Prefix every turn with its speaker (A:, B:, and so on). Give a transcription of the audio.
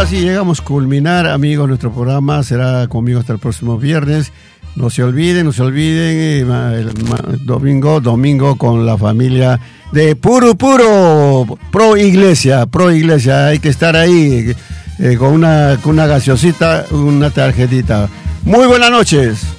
A: así llegamos a culminar, amigos, nuestro programa será conmigo hasta el próximo viernes. No se olviden, el domingo con la familia de Puro Pro Iglesia, hay que estar ahí con una gaseosita, una tarjetita. Muy buenas noches.